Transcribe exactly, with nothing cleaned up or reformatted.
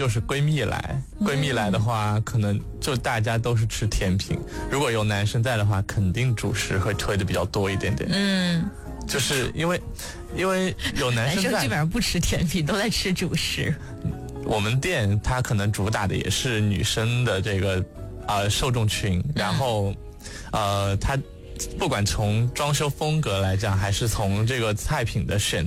就是闺蜜来，闺蜜来的话，可能就大家都是吃甜品。如果有男生在的话，肯定主食会推的比较多一点点。 嗯， 就是因为因为有男生在， 男生基本上不吃甜品，都在吃主食。 我们店它可能主打的也是女生的这个呃受众群，然后呃它不管从装修风格来讲，还是从这个菜品的选